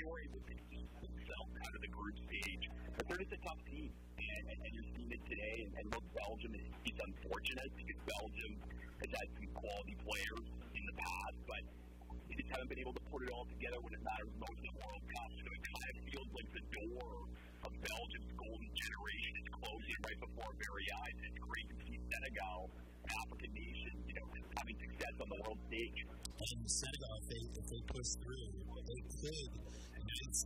they were able to keep themselves out of the group stage. But they're just a tough team, and you're seeing it today. And look, Belgium is unfortunate because Belgium has had some quality players in the past, but they just haven't been able to put it all together when it matters most in the World Cup. So it kind of feels like the door of Belgium's golden generation is closing right before our very eyes. It's great to see Senegal, African nation, having success on the world stage. And Senegal, if they push through, they could.